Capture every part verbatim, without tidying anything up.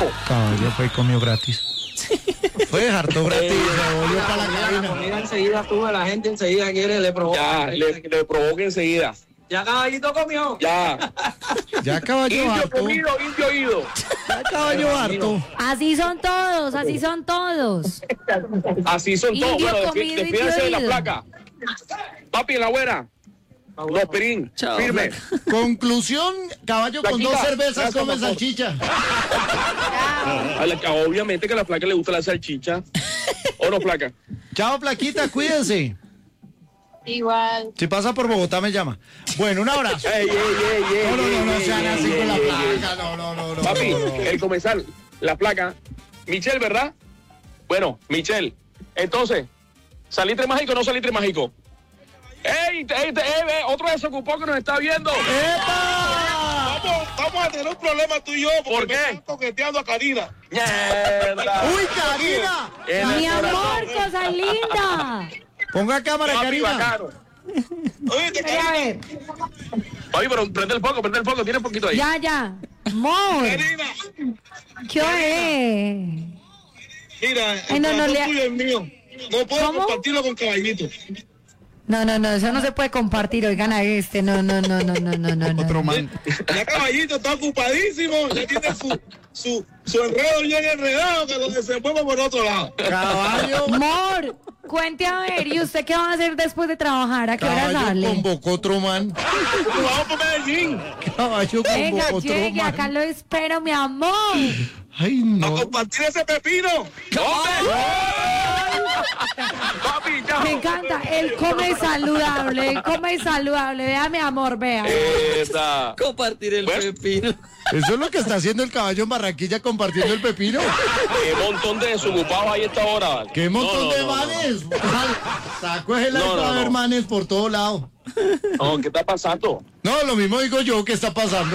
Caballo fue y comió gratis. Fue harto gratis, se volvió para la cabina. La comida enseguida tuve, la gente enseguida quiere, le provoca. Ya, le, le provoca enseguida. ¿Ya Caballito comió? Ya. Ya caballo Indio harto. comido, indio ido. Ya caballo harto. Así son todos, así son todos. Así son todos. Indio Bueno, comido, despi- despídense indio de la ido. placa. Papi, la buena. Los Pirín, Chao, firme. Conclusión, caballo con Plaquita, dos cervezas gracias, come por favor. salchicha. A la- obviamente que a la placa le gusta la salchicha. ¿O no, placa? Chao, plaquita, cuídense. Igual. Si pasa por Bogotá me llama. Bueno, un abrazo. Ey, ey, ey, ey, No, no, no, no ey, sean ey, así ey, con la ey, placa. No, no, no, no. Papi, no, no. el comensal, la placa. Michelle, ¿verdad? Bueno, Michelle. Entonces, ¿salitre mágico o no salitre mágico? ¡Ey! ¡Ey! ey, ey, otro desocupado que nos está viendo! ¡Epa! Vamos, vamos a tener un problema tú y yo. Porque ¿Por qué? me están coqueteando a Karina. ¡Mierda! ¡Uy, Karina! En el Mi amor, corazón. cosa linda. Ponga cámara, Papi, Karina. bacano. Oíste, A Karina. ver, Oye, pero prende el foco, prende el foco, tiene un poquito ahí. ya, ya. Amor, Karina, ¿qué es? mira, Ay, el no, no, corazón le- tuyo es mío. No puedo ¿Cómo? compartirlo con Caballito. No, no, no, eso no se puede compartir. Oigan a este. No, no, no, no, no, no, no. Otro no. man. Ya Caballito está ocupadísimo. Ya tiene su, su, su enredo bien enredado que lo desenvuelve por otro lado. Caballo. Amor, cuente a ver. ¿Y usted qué va a hacer después de trabajar? ¿A qué hora Caballo sale? convocó otro man. Nos vamos por Medellín Caballo Venga, convocó otro llegue, acá man. lo espero, mi amor. Ay, a no. compartir ese pepino. Papi, ya. Me encanta. Él come saludable, él come saludable. Vea, mi amor, vea. Esa. Compartir el Bueno. pepino. Eso es lo que está haciendo el caballo en Barranquilla compartiendo el pepino. Qué montón de desocupados ahí a esta hora. ¿vale? ¡Qué montón No, no, de no, no. manes! Saco el No, no, va a haber no. manes por todo lado. No, ¿qué está pasando? No, lo mismo digo yo, ¿qué está pasando?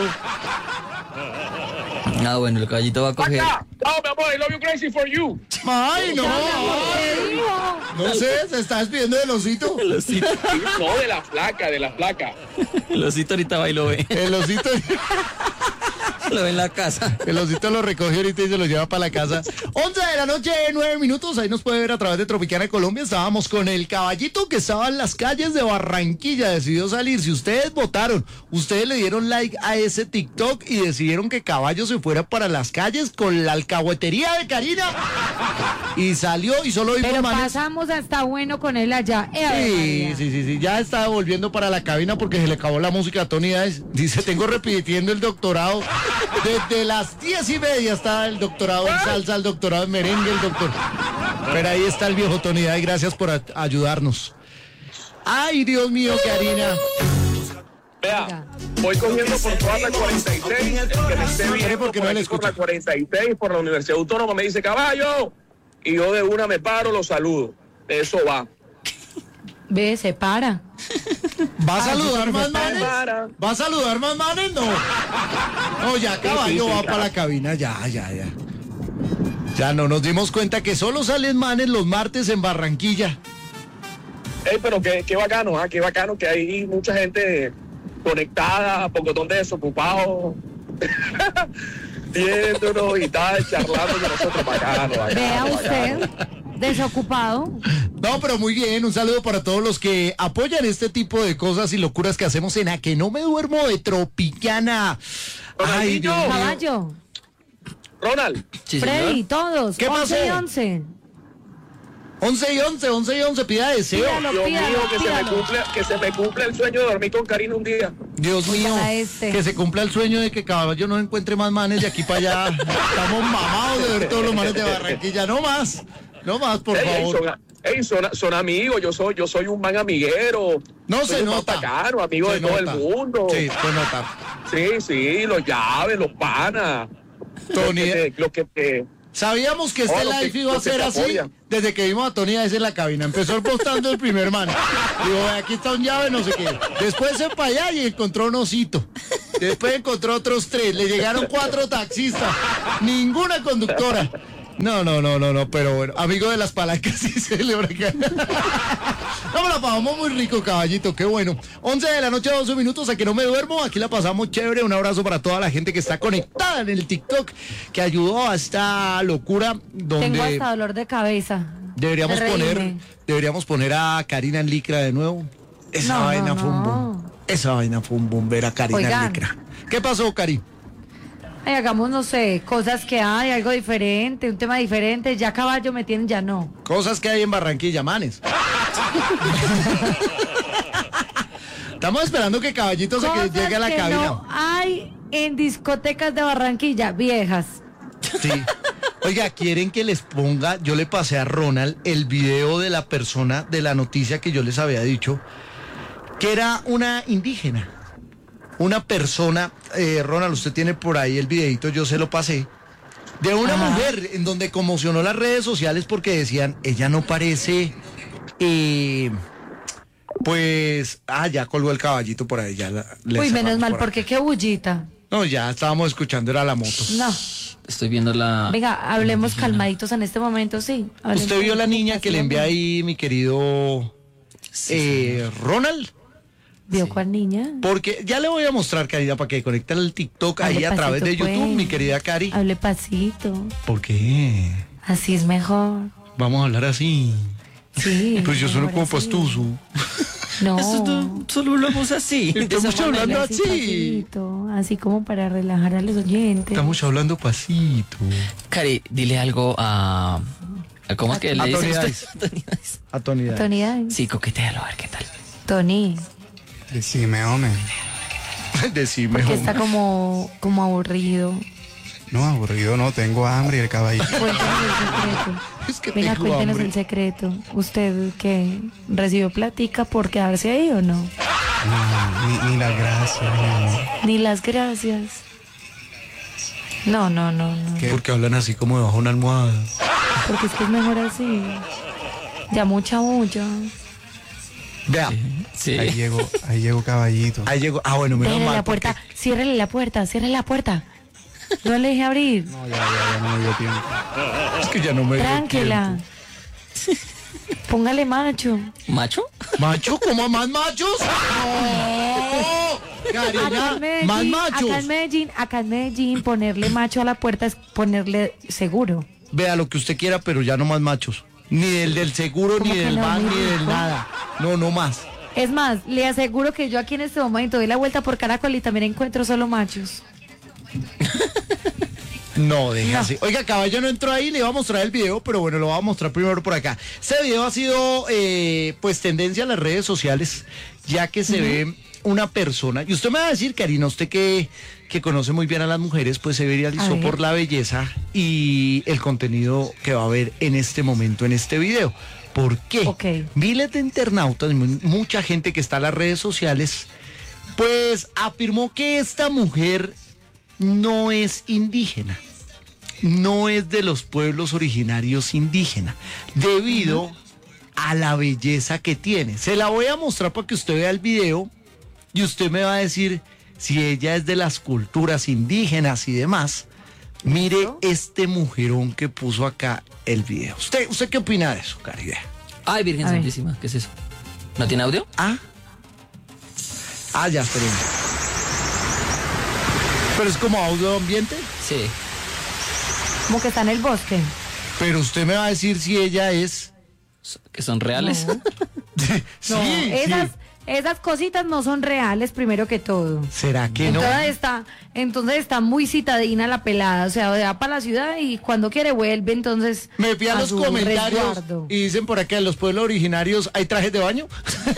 Ah, bueno, el caballito va a coger. ¡Acá! ¡No, mi amor! I love you crazy for you. ¡Ay, no! ¿Qué dijo? No sé, se está despidiendo del osito. El osito, No, de la placa, de la placa. el osito ahorita va y lo ve. El osito, Lo ve en la casa. el osito lo recoge ahorita y se lo lleva para la casa. once de la noche, nueve minutos. Ahí nos puede ver a través de Tropicana Colombia. Estábamos con el caballito que estaba en las calles de Barranquilla. Decidió salir. Si ustedes votaron, ustedes le dieron like a ese TikTok y decidieron que Caballo se fuera para las calles con la alcahuetería de Karina. Y salió y solo vimos Pero manes. pasamos hasta bueno con él allá. Eh, Sí, María. sí, sí, sí, ya está volviendo para la cabina porque se le acabó la música a Tony Dice. Dice, tengo repitiendo el doctorado. Desde las diez y media está el doctorado en salsa, el doctorado en merengue, el doctor. Pero ahí está el viejo Tony Dice, gracias por a- ayudarnos. Ay, Dios mío, Karina. Vea, voy cogiendo por toda la cuarenta y seis. El que me esté viendo ¿Por qué no por, le aquí por escucha? la cuarenta y seis, por la Universidad Autónoma, me dice, caballo. Y yo de una me paro, lo saludo. Eso va. Ve, se para. ¿Va a saludar más para. manes? ¿Va a saludar más manes? No. No, ya Caballo sí, sí, va claro. para la cabina, ya, ya, ya. Ya no nos dimos cuenta que solo salen manes los martes en Barranquilla. Ey, pero qué, qué bacano, ¿ah? Qué bacano que hay mucha gente conectada, pocotón de desocupados. Viéndonos y tal, charlando con nosotros. Bacano, bacano. Vea bacano. usted, desocupado. No, pero muy bien, un saludo para todos los que apoyan este tipo de cosas y locuras que hacemos en A Que No Me Duermo de Tropicana. Ay, Dios mío. Caballo, Ronald, Sí, Freddy, señor. todos. ¿Qué once y pasó? once. once y once, once y once, pida deseo. Pídalo, Dios pídalo, mío, que se, me pídalo. cumple, que se me cumple el sueño de dormir con Karina un día. Dios mío, Oigan a este. que se cumpla el sueño de que Caballo no encuentre más manes de aquí para allá. Estamos mamados de ver todos los manes de Barranquilla. No más, no más, por Ey, ey, favor. son, ey, son, son amigos, yo soy, yo soy un man amiguero. No soy se un man nota. bacano, amigo Se de todo nota. el mundo. Sí, se nota. Sí, sí, los llaves, los panas. Tony, Los que te- los que te- sabíamos que este Oh, los live que- iba a los que ser te así apoyan. desde que vimos a Tony Dice en la cabina. Empezó postando el primer man. Digo, aquí está un llave, no sé qué. Después se para allá y encontró un osito. Después encontró otros tres. Le llegaron cuatro taxistas. Ninguna conductora. No, no, no, no, no, pero bueno, amigo de las palancas sí celebra que... No, me la pasamos muy rico, caballito, qué bueno. once de la noche, doce minutos, a que no me duermo. Aquí la pasamos chévere. Un abrazo para toda la gente que está conectada en el TikTok, que ayudó a esta locura donde Tengo hasta dolor de cabeza. deberíamos de poner, reírme. deberíamos poner a Karina en licra de nuevo. Esa No, no, vaina fue un no. boom. Esa vaina fue un boom, ver a Karina en Oigan. licra. ¿Qué pasó, Cari? Ay, hagamos, no sé, cosas que hay, algo diferente, un tema diferente. Ya caballo me tienen, ya no. Cosas que hay en Barranquilla, manes. Estamos esperando que Caballito se que Cosas llegue a la que cabina. no hay en discotecas de Barranquilla, viejas. Sí. Oiga, ¿quieren que les ponga? Yo le pasé a Ronald el video de la persona de la noticia que yo les había dicho, que era una indígena. Una persona, eh, Ronald, usted tiene por ahí el videito, yo se lo pasé, de una Ajá. mujer en donde conmocionó las redes sociales porque decían, ella no parece, eh, pues, ah, ya colgó el caballito por ahí, ya la, le Uy, menos cerramos mal, por ahí. porque qué bullita. No, ya estábamos escuchando, era la moto. No. Estoy viendo la... Venga, hablemos calmaditos en este momento, sí. Hablemos ¿Usted vio la con niña que le envié ahí, mi querido eh, Ronald? ¿Vio cuál niña? Porque ya le voy a mostrar, Karina, para que conecte el TikTok ahí Hable a través de pasito, YouTube, pues. mi querida Cari. Hable pasito. ¿Por qué? Así es mejor. Vamos a hablar así. Sí. Pues yo sueno mejor como así. pastuso. No. Eso no- solo hablamos así. Estamos de esa manera. hablando Hable así. pasito, así como para relajar a los oyentes. Estamos hablando pasito. Cari, dile algo a... a- ¿Cómo es que A le Tony dice usted? Dice. Tony Dice. A Tony. Dice. Tony, ay, Sí, coquetealo, a ver qué tal. Tony, Decime, hombre. Decime, que hombre. está como, como aburrido. No, aburrido no, tengo hambre y el caballito. Cuéntenos el secreto. Es que Venga, tengo cuéntenos hambre. el secreto. ¿Usted qué? ¿Recibió platica por quedarse ahí o no? No, ni, ni las gracias, mi amor. Ni las gracias. No, no, no, no. ¿Qué? Porque hablan así como debajo de una almohada. Porque es que es mejor así. Ya mucha bulla. Vea, Sí. Ahí llegó, ahí llegó caballito. ahí llegó. Ah, bueno, menos Déjele mal. la puerta, porque- ciérrele la puerta, ciérrele la puerta. No le deje abrir. No, ya, ya, ya no me dio tiempo. Es que ya no me dio Tranquila. Póngale macho. ¿Macho? tiempo. ¿Macho? ¿Cómo más machos? No, Karina, Acá en Medellín, más machos. acá en Medellín, acá en Medellín, ponerle macho a la puerta es ponerle seguro. Vea lo que usted quiera, pero ya no más machos. Ni del del seguro, ni ¿Cómo que del no, ban, mi ni del hijo? nada. No, no más. Es más, le aseguro que yo aquí en este momento doy la vuelta por Caracol y también encuentro solo machos. No, deja No. así. Oiga, caballo no entró ahí, le iba a mostrar el video, pero bueno, lo voy a mostrar primero por acá. Este video ha sido, eh, pues, tendencia en las redes sociales, ya que se ve una persona, y usted me va a decir, Karina, usted que, que conoce muy bien a las mujeres, pues se A viralizó ver. por la belleza y el contenido que va a ver en este momento, en este video. ¿Por qué? Ok. Miles de internautas, mu- mucha gente que está en las redes sociales, pues afirmó que esta mujer no es indígena, no es de los pueblos originarios indígenas, debido a la belleza que tiene. Se la voy a mostrar para que usted vea el video y usted me va a decir si ella es de las culturas indígenas y demás. Mire ¿Listo? este mujerón que puso acá el video. ¿Usted, usted qué opina de eso, Cari? Ay, Virgen A ver. Santísima, ¿qué es eso? ¿No tiene audio? Ah, ah, ya, esperen. Pero es como audio ambiente. Sí. Como que está en el bosque. Pero usted me va a decir si ella es. ¿Que son reales? No. sí, No, sí. esas, esas cositas no son reales, primero que todo. ¿Será que no? Entonces está, entonces está muy citadina la pelada, o sea, va para la ciudad y cuando quiere vuelve, entonces Me fui a, los su comentarios resguardo. y dicen por acá, ¿en los pueblos originarios hay trajes de baño?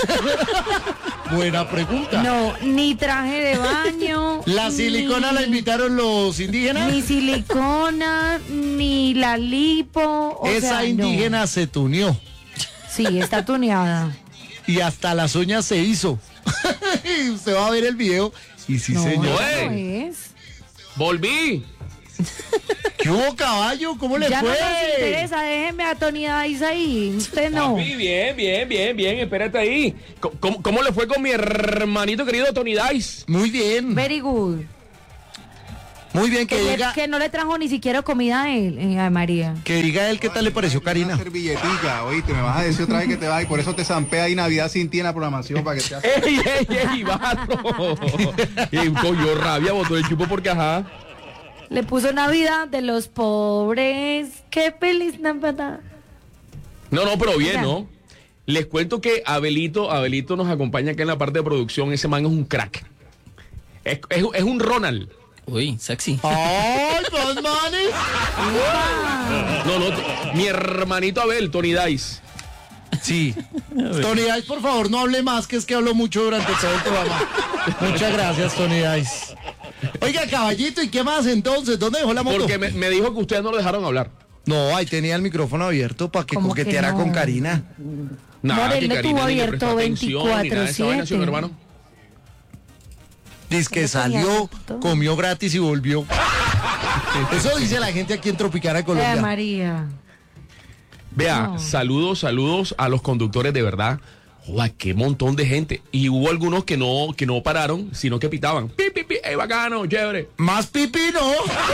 Buena pregunta. No, ni traje de baño. ¿La silicona ni- la invitaron los indígenas? Ni silicona, ni la lipo. O Esa sea, no. indígena se tuneó Sí, está tuneada. y hasta las uñas se hizo. Y usted va a ver el video y sí, No, señor. esa no Oye. es. Volví. ¿Qué hubo, caballo? ¿Cómo le Ya no fue? nos interesa, déjenme a Tony Dice ahí. Usted no. Papi, bien, bien, bien, bien. Espérate ahí. ¿Cómo, cómo- cómo le fue con mi hermanito querido Tony Dice? Muy bien. Very good. Muy bien, que, Que, le- diga, que no le trajo ni siquiera comida a él, eh, a María. que diga él qué tal le pareció Karina. Una servilletica, oíste, me vas a decir otra vez que te vas y por eso te zampea ahí Navidad sin ti en la programación para que te hagas. ¡Ey, ey, ey, barro! Y cogió rabia, botó el chupo porque ajá. Le puso Navidad de los pobres. ¡Qué feliz Navidad! No, no, pero bien, Ya. ¿no? Les cuento que Abelito, Abelito nos acompaña acá en la parte de producción. Ese man es un crack. Es, es, es un Ronald. Uy, sexy. ¡Ay, dos manes! No, no, t- mi hermanito Abel, Tony Dice. Sí. Tony Dice, por favor, no hable más, que es que hablo mucho durante todo el programa. Muchas gracias, Tony Dice. Oiga, caballito, ¿y qué más entonces? ¿Dónde dejó la moto? Porque me, me dijo que ustedes no lo dejaron hablar. No, ahí tenía el micrófono abierto para que ¿Cómo que coqueteara no? con Karina. Nada, Morel que lo Karina tuvo ni le abierto prestó atención, ni nada de esa vaina, ¿sí, mi veinticuatro hermano? Dice que ¿Cómo tenía salió, moto? comió gratis y volvió. Eso dice la gente aquí en Tropicana, Eh, Colombia. María. Vea, No. saludos, saludos a los conductores, de verdad. Joder, qué montón de gente. Y hubo algunos que no, que no pararon, sino que pitaban. Pi, pi, pi, ey, bacano, chévere. Más pipí, ¿no?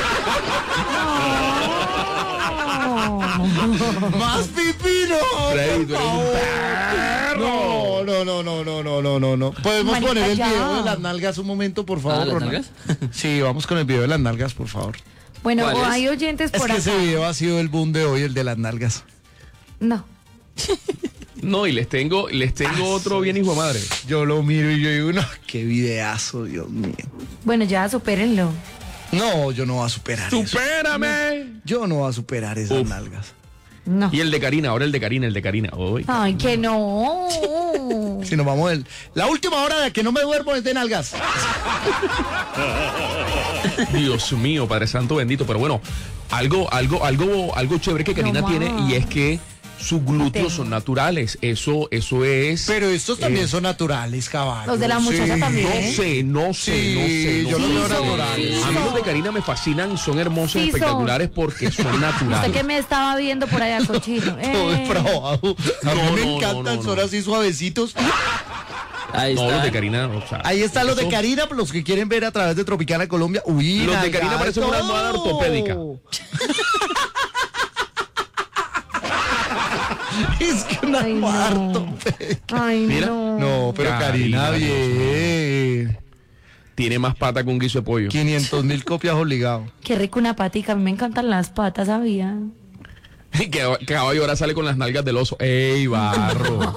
Más pipí, no. Freddy, tú eres un No, no, no, no, no, no, no, no, no. Podemos Marica, poner el ya. video de las nalgas un momento, por favor, Ah, ¿las Ronald? nalgas? Sí, vamos con el video de las nalgas, por favor. Bueno, ¿Cuál o es? hay oyentes Es por que acá. ese video ha sido el boom de hoy, el de las nalgas. No. No, y les tengo, les tengo otro bien hijo de madre. Yo lo miro y yo digo, no, qué videazo, Dios mío. Bueno, ya supérenlo. No, yo no voy a superar eso. ¡Supérame! Yo no voy a superar esas Uf. nalgas. No. Y el de Karina, ahora el de Karina, el de Karina. Uy. Ay, que no. Si nos vamos el... La última hora de que no me duermo es de nalgas. Dios mío, Padre Santo bendito. Pero bueno, algo, algo, algo, algo chévere que Karina No, tiene ma. y es que sus glúteos son naturales. Eso, eso es. Pero estos también Eh. son naturales, caballo. Los de la muchacha también. No sé, no sé, Sí, no sé. no yo sé. los veo Sí, son, naturales. sí, A mí los son. de Karina me fascinan, son hermosos, Sí, son. espectaculares porque son Usted naturales. que me estaba viendo por allá, cochino. Todo Eh. es para abajo. A mí No, me no, encantan, no, no, son no. así suavecitos. Ahí No, está. los de Karina, o sea, Ahí están los de eso- Karina, los que quieren ver a través de Tropicana Colombia. Uy, Los de nalga, Karina parecen una todo. almohada ortopédica. Es que una Ay, no. almohada ortopédica. Ay, Mira. no. No, pero Karina, Karina, bien. Tiene más pata que un guiso de pollo. quinientos mil copias obligado. Qué rico una patica. A mí me encantan las patas, ¿sabía? Que, que caballo ahora sale con las nalgas del oso. ¡Ey, barro!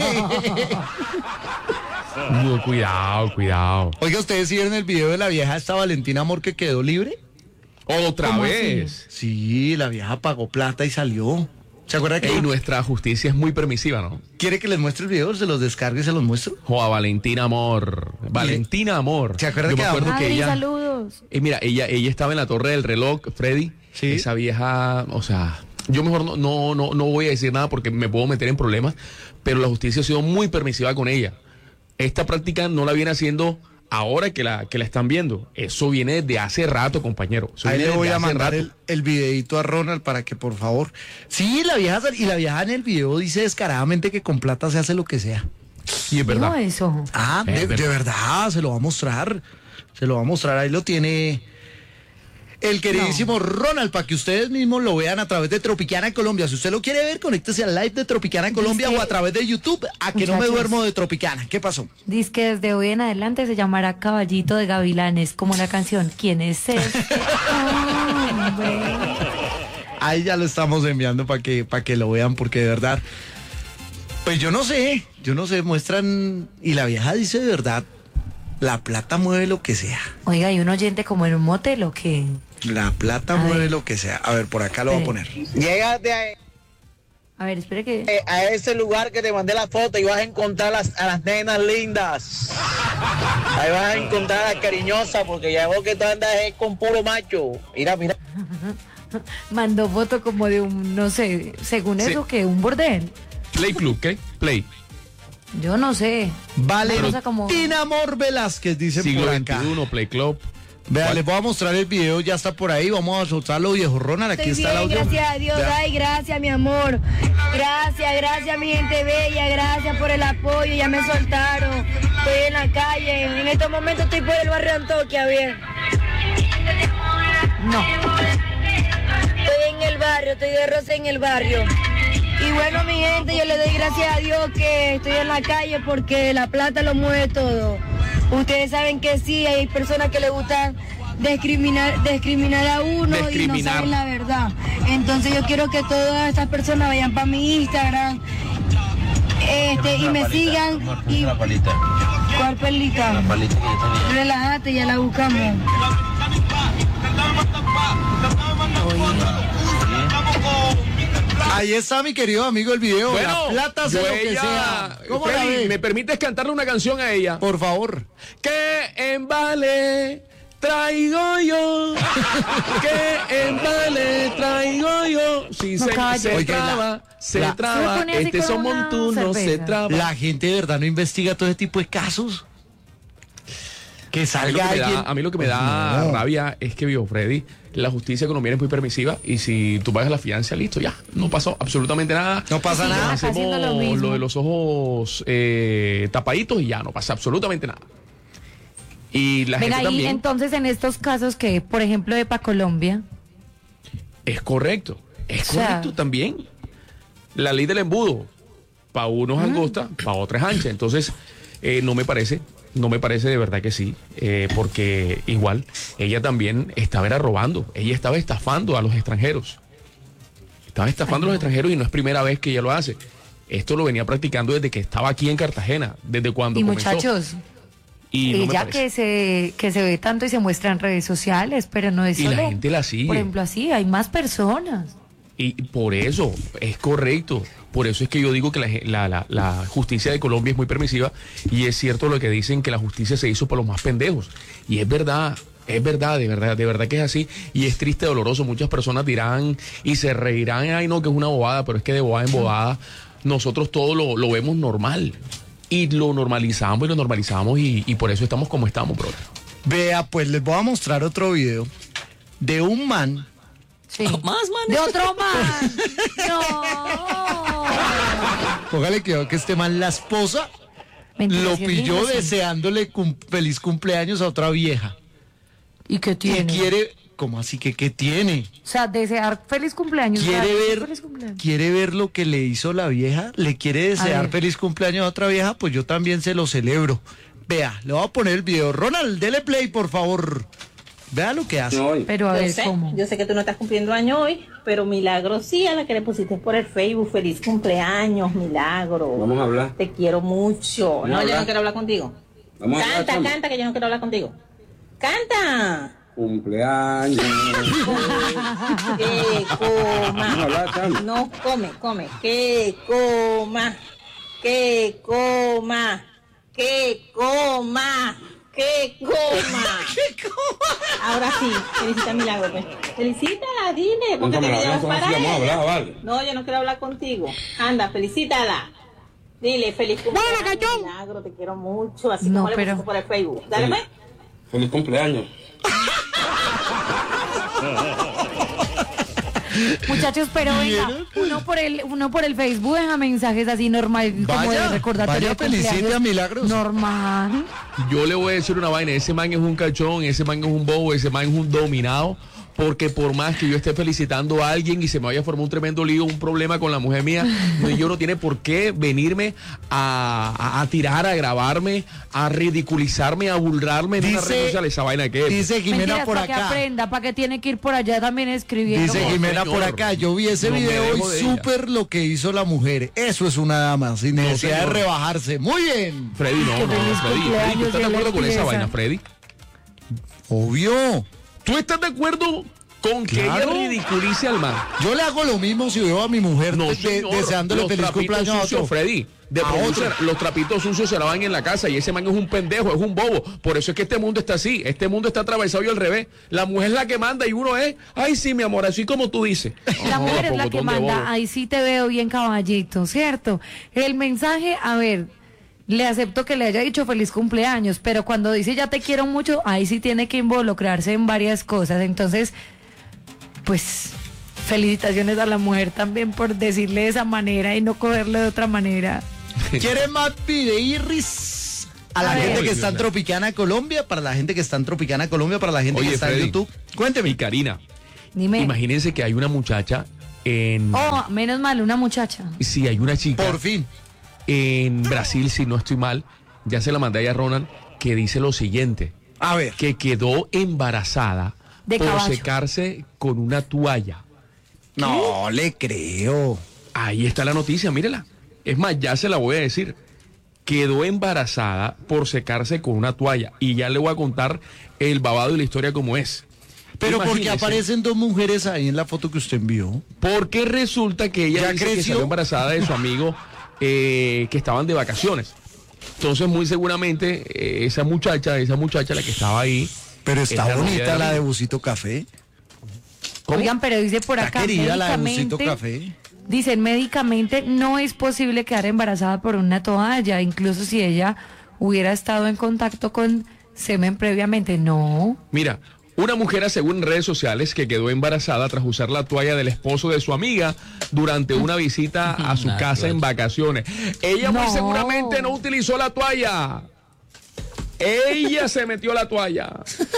No, cuidado, cuidado. Oiga, ¿ustedes sí vieron el video de la vieja esta Valentina Amor que quedó libre? Otra ¿Cómo vez. Sí, la vieja pagó plata y salió. ¿Se acuerda que Ey, nuestra justicia es muy permisiva, ¿no? quiere que les muestre el video? ¿Se los descargue y se los muestro? Joa, Valentina Amor. Valentina Amor. ¿Se acuerda Yo que me acuerdo Adri, que Adri, ella. saludos. Eh, mira, ella, ella estaba en la torre del reloj, Freddy. Sí. Esa vieja, o sea, yo mejor no, no, no, no voy a decir nada porque me puedo meter en problemas, pero la justicia ha sido muy permisiva con ella. Esta práctica no la viene haciendo ahora que la, que la están viendo. Eso viene desde hace rato, compañero. Eso Ahí viene le voy desde a hace mandar rato. el, el videito a Ronald para que por favor. Sí, la vieja sal- y la vieja en el video dice descaradamente que con plata se hace lo que sea. Y es verdad. No, eso. Ah, Es de, verdad. de verdad, se lo va a mostrar. Se lo va a mostrar, ahí lo tiene el queridísimo Ronald, para que ustedes mismos lo vean a través de Tropicana Colombia. Si usted lo quiere ver, conéctese al live de Tropicana Colombia Dice- o a través de YouTube, a que no me Muchachos. duermo de Tropicana. ¿Qué pasó? Dice que desde hoy en adelante se llamará Caballito de Gavilanes, como la canción ¿Quién es este hombre? Ahí ya lo estamos enviando para que, para que lo vean, porque de verdad, pues yo no sé, yo no sé, muestran, y la vieja dice de verdad, la plata mueve lo que sea. Oiga, ¿y un oyente como en un motel o qué? La plata A mueve ver. lo que sea. A ver, por acá lo voy a poner. Llégate a, A ver, espere que... eh, a ese lugar que te mandé la foto y vas a encontrar las, a las nenas lindas. Ahí vas a encontrar a las cariñosas porque ya vos que tú andas es con puro macho. Mira, mira. Mandó foto como de un, no sé, según Sí. eso, que un bordel. Play Club, ¿qué? Play. Yo no sé. Vale, Una cosa como... Tina Amor Velázquez, dicen Siglo por acá. veintiuno, Play Club. Vea, ¿Cuál? les voy a mostrar el video, ya está por ahí, vamos a soltarlo, viejo Ronald, aquí Estoy está el bien, audio. gracias a Dios, Vea. ay, gracias mi amor, gracias, gracias mi gente bella, gracias por el apoyo, ya me soltaron, estoy en la calle, en estos momentos estoy por el barrio Antoquia, bien. No. Estoy en el barrio, estoy de rosa en el barrio. Y bueno, mi gente, yo le doy gracias a Dios que estoy en la calle porque la plata lo mueve todo. Ustedes saben que sí, hay personas que les gustan discriminar, discriminar a uno discriminar. Y no saben la verdad. Entonces yo quiero que todas estas personas vayan para mi Instagram este, y me palita, sigan. Y... La palita. ¿Cuál pelita? La palita que yo tenía. Relájate, ya la buscamos. Ahí está, mi querido amigo, el video. Bueno, la plata sea lo que ella, sea. ¿Cómo Freddy, la ve? ¿me permites cantarle una canción a ella? Por favor. Que en vale traigo yo. Que en vale traigo yo. Si No, se, se Oiga, traba, la- se la- traba. Se pone así Este con son una montunos, se cerveza. traba. La gente de verdad no investiga todo ese tipo de casos. Que A mí, lo salga que me alguien. da, a mí lo que me da No. rabia es que, vio, Freddy, la justicia colombiana es muy permisiva y si tú pagas la fianza, listo, ya, no pasó absolutamente nada. No pasa Sí, nada. acá haciendo lo Hacemos mismo. lo de los ojos eh, tapaditos y ya, no pasa absolutamente nada. Y la Venga, gente y también entonces en estos casos que, por ejemplo, de Pa Colombia, es correcto, es O sea- correcto también. La ley del embudo, para uno es angosta, para otro es ancha, entonces eh, no me parece. No me parece de verdad que sí, eh, porque igual ella también estaba era robando, ella estaba estafando a los extranjeros. Estaba estafando a los extranjeros y no es primera vez que ella lo hace. Esto lo venía practicando desde que estaba aquí en Cartagena, desde cuando y comenzó. muchachos, Y no me ella parece. que se que se ve tanto y se muestra en redes sociales, pero no es Y la solo, gente la sigue. por ejemplo, así, hay más personas. Y por eso, es correcto. Por eso es que yo digo que la, la- la- la justicia de Colombia es muy permisiva y es cierto lo que dicen que la justicia se hizo para los más pendejos. Y es verdad, es verdad, de verdad, de verdad que es así. Y es triste, doloroso. Muchas personas dirán y se reirán, ay no, que es una bobada, pero es que de bobada en bobada nosotros todo lo, lo vemos normal. Y lo normalizamos y lo normalizamos y, y por eso estamos como estamos, brother. Vea, pues les voy a mostrar otro video de un man. Sí. Más, man. De otro man. No. Póngale cuidado que este man, la esposa, Mentira, lo sí es pilló lindo, sí. deseándole cum- feliz cumpleaños a otra vieja. ¿Y qué Y tiene? quiere, ¿cómo así que qué tiene? O sea, desear feliz cumpleaños. Quiere o sea, ver, feliz cumpleaños. quiere ver lo que le hizo la vieja, le quiere desear ver. feliz cumpleaños a otra vieja, pues yo también se lo celebro. Vea, le voy a poner el video. Ronald, dele play, por favor. Vea lo que hace. Pero a Yo ver, sé, ¿cómo? yo sé que tú no estás cumpliendo año hoy, pero Milagro sí, a la que le pusiste por el Facebook. Feliz cumpleaños, Milagro. Vamos a hablar. Te quiero mucho. Vamos No, a yo hablar. no quiero hablar contigo. Vamos a hablar, Canta, chamo. canta, que yo no quiero hablar contigo. Canta. Cumpleaños. Que Vamos a coma. hablar, chamo. No, come, come. Que coma. Que coma. Que coma. Que coma. Ahora sí, felicita a Milagro, pues. Felicítala, dile, porque te Vamos a llevas hablar, para vamos a ella. hablar, vale. No, yo no quiero hablar contigo. Anda, felicítala. Dile, feliz cumpleaños, Milagro, te quiero mucho. Así No, como le pero- pusiste por el Facebook. Dale, pues. Feliz cumpleaños. Muchachos, pero venga, uno por el uno por el Facebook deja mensajes así normal, como Vaya, de recordatorio vaya, de cumpleaños. felicite a Milagros. Normal. Yo le voy a decir una vaina, ese man es un cachón, ese man es un bobo, ese man es un dominado, porque por más que yo esté felicitando a alguien y se me vaya a formar un tremendo lío, un problema con la mujer mía, no, yo no tiene por qué venirme a, a, a tirar, a grabarme, a ridiculizarme, a burlarme en una Dice- red social, esa vaina que es. Dice Jimena Mentiras, por para que acá. aprenda, para que tiene que ir por allá también escribiendo. Dice No, Jimena señor. por acá, yo vi ese No me video dejo y de ella. súper lo que hizo la mujer. Eso es una dama, sin necesidad de señor. rebajarse. Muy bien. Freddy, no, Qué no, feliz Freddy, Freddy, cumpleaños, ¿tú estás de ya acuerdo le con esa empieza. vaina, Freddy? Obvio. ¿Tú estás de acuerdo con que Claro. ella ridiculice al man? Yo le hago lo mismo si veo a mi mujer No, de- señor. deseándole Los feliz trapitos cumpleaños a sucios, otro. Freddy. De A producer, otro. los trapitos sucios se lavan en la casa y ese man es un pendejo, es un bobo. Por eso es que este mundo está así. Este mundo está atravesado y al revés. La mujer es la que manda y uno es, ay sí, mi amor, así como tú dices. La No, mujer es la que pocotón de bobo. manda, ahí sí te veo bien caballito, ¿cierto? El mensaje, a ver, le acepto que le haya dicho feliz cumpleaños, pero cuando dice ya te quiero mucho, ahí sí tiene que involucrarse en varias cosas. Entonces, pues, felicitaciones a la mujer también por decirle de esa manera y no cogerlo de otra manera. ¿Quiere más videirris? A la A gente ver. que está en Tropicana Colombia, para la gente que está en Tropicana Colombia, para la gente Oye, que está Freddy. en YouTube. Cuénteme. Y Karina, Dime. imagínense que hay una muchacha en... Oh, menos mal, una muchacha. Sí, hay una chica Por fin. en Brasil, si no estoy mal, ya se la mandé ahí a Ronald, que dice lo siguiente, A ver. que quedó embarazada De por caballo. secarse con una toalla. No le creo. Ahí está la noticia, mírela. Es más, ya se la voy a decir. Quedó embarazada por secarse con una toalla. Y ya le voy a contar el babado y la historia como es. Pero ¿por qué Imagínese. aparecen dos mujeres ahí en la foto que usted envió? Porque resulta que ella ¿Ya dice que creció? salió embarazada de su amigo eh, que estaban de vacaciones. Entonces, muy seguramente, eh, esa muchacha, esa muchacha la que estaba ahí. Pero es está la novia bonita del la de amigo. Busito Café. ¿Cómo? Oigan, pero dice por Está acá, querida la de Busito médicamente, Café. dicen médicamente no es posible quedar embarazada por una toalla, incluso si ella hubiera estado en contacto con semen previamente. No. Mira, una mujer asegura en redes sociales que quedó embarazada tras usar la toalla del esposo de su amiga durante una visita a su Nah, casa claro. en vacaciones. Ella muy No. seguramente no utilizó la toalla. Ella se metió la toalla.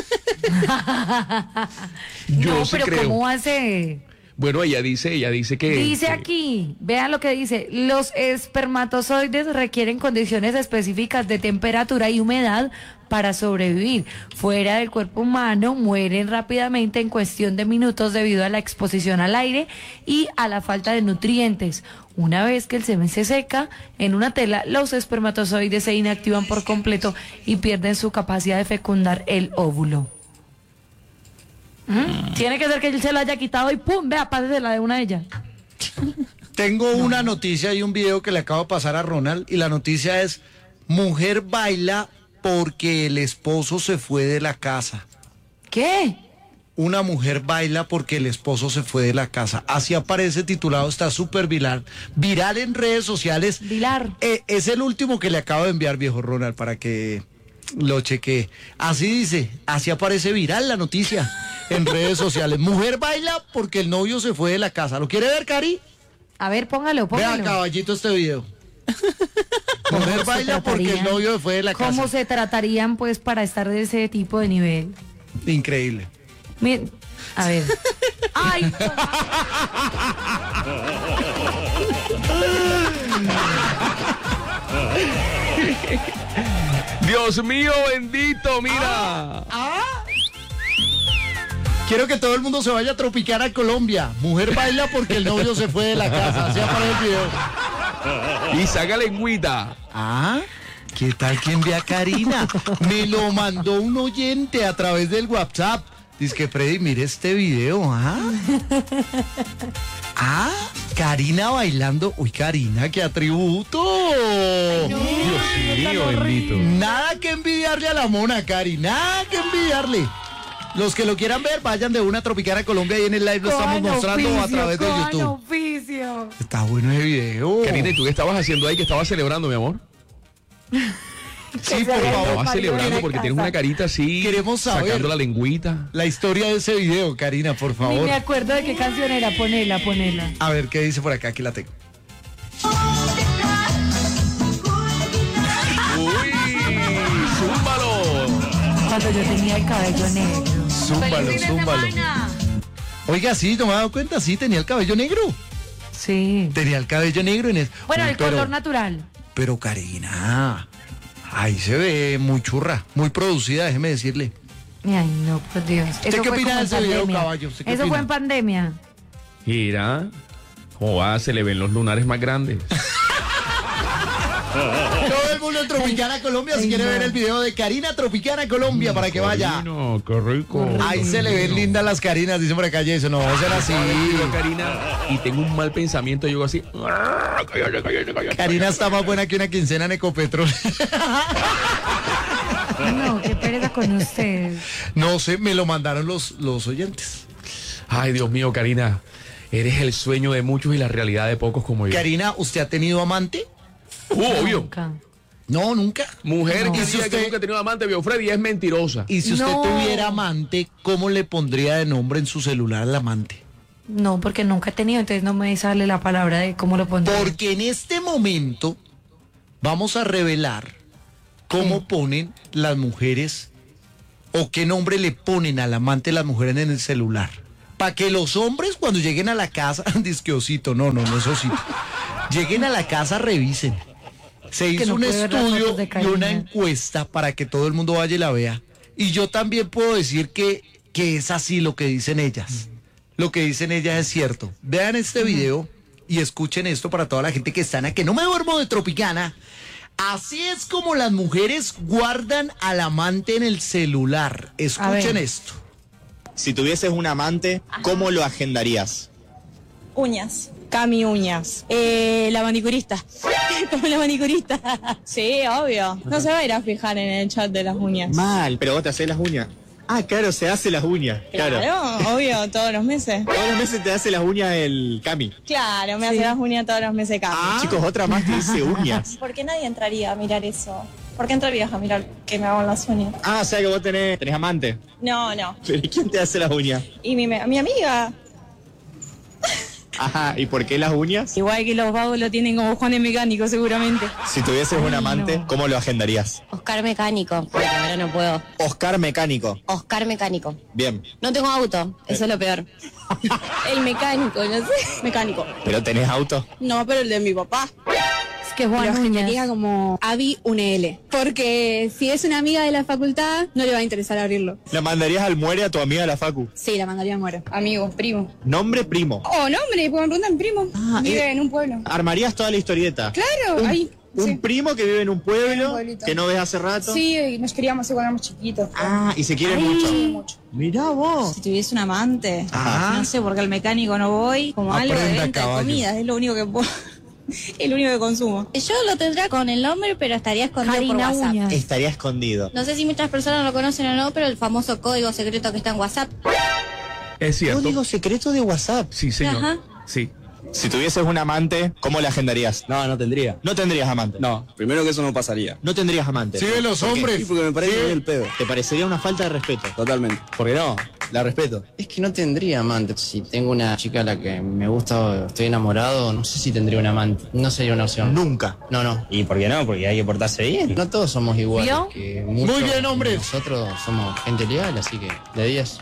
Yo no, sí pero creo. ¿cómo hace? Bueno, ella dice, ella dice que... Dice que- aquí, vean lo que dice, los espermatozoides requieren condiciones específicas de temperatura y humedad para sobrevivir. Fuera del cuerpo humano mueren rápidamente en cuestión de minutos debido a la exposición al aire y a la falta de nutrientes. Una vez que el semen se seca en una tela, los espermatozoides se inactivan por completo y pierden su capacidad de fecundar el óvulo. ¿Mm? Tiene que ser que él se lo haya quitado y pum, vea, pásesela de una de ellas. Tengo una noticia y un video que le acabo de pasar a Ronald. Y la noticia es: mujer baila porque el esposo se fue de la casa. ¿Qué? Una mujer baila porque el esposo se fue de la casa. Así aparece titulado, está súper viral. Viral en redes sociales. Vilar. Eh, es el último que le acabo de enviar, viejo Ronald, para que lo chequee. Así dice, así aparece viral la noticia en redes sociales. Mujer baila porque el novio se fue de la casa. ¿Lo quiere ver, Cari? A ver, póngalo, Vea, póngalo. caballito, este video. Mujer ¿Cómo se baila porque el tratarían? novio se fue de la ¿Cómo casa. se tratarían, pues, para estar de ese tipo de nivel? Increíble. Miren, a ver. ¡Ay! Dios mío, bendito, mira. Quiero que todo el mundo se vaya a Tropicana a Colombia. Mujer baila porque el novio se fue de la casa. Así aparece el video. Y saca lengüita. Ah, ¿qué tal que envía Karina? Me lo mandó un oyente a través del WhatsApp. Dice que Freddy, mire este video, ¿ah? Ah, Karina bailando. Uy, Karina, qué atributo. Dios mío, bendito. Nada que envidiarle a la mona, Cari. Nada que envidiarle. Los que lo quieran ver, vayan de una Tropicana Colombia y en el live lo estamos Con mostrando a oficio, través de con YouTube. oficio. Está bueno ese video. Karina, ¿y tú qué estabas haciendo ahí? ¿Que estabas celebrando, mi amor? Sí, Que por se vea favor. el Estabas marido celebrando de porque casa. tienes una carita así. Queremos saber. Sacando la lengüita. La historia de ese video, Karina, por Ni favor. me acuerdo de qué canción era. Ponela, ponela. A ver, ¿qué dice por acá? Aquí la tengo. Uy, zúmbalo. Cuando yo tenía el cabello negro. Zúmbalo, ¡Feliz fin de zúmbalo. semana! Oiga, sí, ¿no me he dado cuenta? Sí, tenía el cabello negro. Sí. Tenía el cabello negro en el... Bueno, Uy, el pero- color natural. Pero Karina, ahí se ve muy churra, muy producida, déjeme decirle. Ay, no, por Dios. qué Eso fue opina como de en ese video, pandemia. caballo? ¿Usted qué Eso opina? fue en pandemia. Mira, cómo va, se le ven los lunares más grandes. Todo el mundo en Tropicana Colombia, si Ay, quiere no. ver el video de Karina Tropicana Colombia para que vaya. No, qué rico. Ahí se le ven lindas las Karinas, dice por acá Jason. No, será así. Digo, Karina, y tengo un mal pensamiento, yo digo así. Cállate, cállate, cállate. Karina está más buena que una quincena en Ecopetrol. No, qué pereza con ustedes. No sé, me lo mandaron los, los oyentes. Ay, Dios mío, Karina, eres el sueño de muchos y la realidad de pocos como yo. Karina, ¿usted ha tenido amante? Uh, obvio. Nunca. No, nunca. Mujer No. que ¿Y si diga que usted- nunca ha tenido amante, vio Freddy, es mentirosa. Y si usted No. tuviera amante, ¿cómo le pondría de nombre en su celular al amante? No, porque nunca he tenido, entonces no me sale la palabra de cómo lo pondré. Porque en este momento vamos a revelar cómo ponen las mujeres o qué nombre le ponen al amante de las mujeres en el celular. Para que los hombres cuando lleguen a la casa, disque osito, no, no, no es osito, lleguen a la casa, revisen. Se hizo no un puede ver las estudio fotos de y Karina. una encuesta para que todo el mundo vaya y la vea. Y yo también puedo decir que, que es así lo que dicen ellas. Lo que dicen ellas es cierto. Vean este video y escuchen esto para toda la gente que está en que no me duermo de Tropicana. Así es como las mujeres guardan al amante en el celular. Escuchen esto. Si tuvieses un amante, ¿cómo lo agendarías? Uñas. Cami uñas. Eh, la manicurista. Como la manicurista. Sí, obvio. No se va a ir a fijar en el chat de las uñas. Mal, pero vos te haces las uñas. Ah, claro, se hace las uñas. Claro. Claro, obvio, todos los meses. Todos los meses te hace las uñas el Cami. Claro, me hace las uñas todos los meses Cami. Ah. Chicos, otra más que dice uñas. ¿Por qué nadie entraría a mirar eso? ¿Por qué entrarías a mirar que me hagan las uñas? Ah, o sea que vos tenés, tenés amante. No, no. ¿Pero ¿y quién te hace las uñas? Y mi, mi amiga. Ajá, ¿y por qué las uñas? Igual que los vagos lo tienen como Juan de Mecánico, seguramente. Si tuvieses un amante, ¿cómo lo agendarías? Oscar Mecánico, porque ahora no puedo. Oscar Mecánico. Oscar Mecánico. Bien. No tengo auto, eso es lo peor. El mecánico, no sé. Mecánico. ¿Pero tenés auto? No, pero el de mi papá. Es que Juan Lo Uñas. agendaría como Avi Unl. Porque si es una amiga de la facultad, no le va a interesar abrirlo. ¿La mandarías al muere a tu amiga de la facu? Sí, la mandaría a muero. Amigos, primo. Nombre primo. Oh, nombre, porque me preguntan primo. Ah, Vive eh. en un pueblo. Armarías toda la historieta. Claro, un, ahí. Un sí. primo que vive en un pueblo, En un pueblito. que no ves hace rato. Sí, nos queríamos cuando éramos chiquitos. Ah, y se quieren Ay, mucho. sí, mucho. Mirá vos. Si tuviese un amante, Ajá. no sé, porque al mecánico no voy, como algo de Aprenda, venta caballo. de comida, es lo único que puedo, es lo único que consumo. Yo lo tendría con el nombre, pero estaría escondido por Karina WhatsApp. Uñas. Estaría escondido. No sé si muchas personas lo conocen o no, pero el famoso código secreto que está en WhatsApp. Es cierto. Código secreto de WhatsApp. Sí, señor. Ajá. Sí. Si tuvieses un amante, ¿cómo le agendarías? No, no tendría. No tendrías amante. No, primero que eso no pasaría. No tendrías amante. Sí, de los ¿Por qué? hombres. Sí, porque me parece Sí. muy el pedo. Te parecería una falta de respeto. Totalmente. ¿Por qué no? La respeto. Es que no tendría amante. Si tengo una chica a la que me gusta o estoy enamorado, no sé si tendría un amante. No sería una opción. Nunca. No, no. ¿Y por qué no? Porque hay que portarse bien. No todos somos iguales. ¿Vio? Que muchos Muy bien, hombres. Nosotros somos gente legal, así que de diez.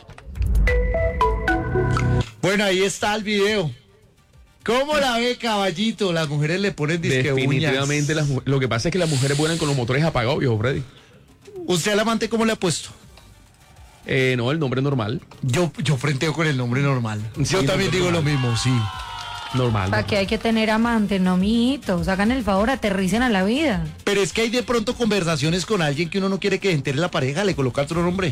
Bueno, ahí está el video. ¿Cómo la ve, caballito? Las mujeres le ponen disque Definitivamente uñas. las mu- lo que pasa es que las mujeres vuelan con los motores apagados, viejo Freddy. ¿Usted al amante cómo le ha puesto? Eh, no, el nombre normal. Yo, yo frenteo con el nombre normal. Sí, yo también nombre digo normal. lo mismo, sí. Normal. ¿Para normal. qué hay que tener amante? No, mijitos. Hagan el favor, aterricen a la vida. Pero es que hay de pronto conversaciones con alguien que uno no quiere que entere la pareja, le coloca otro nombre.